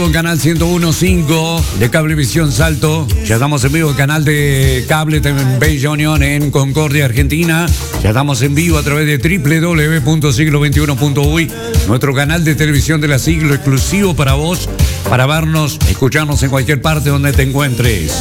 Canal 101.5 de Cablevisión Salto. Ya estamos en vivo, el canal de cable en Bella Unión en Concordia, Argentina. Ya estamos en vivo a través de www.siglo21.uy, nuestro canal de televisión de la Siglo, exclusivo para vos, para vernos, escucharnos en cualquier parte donde te encuentres.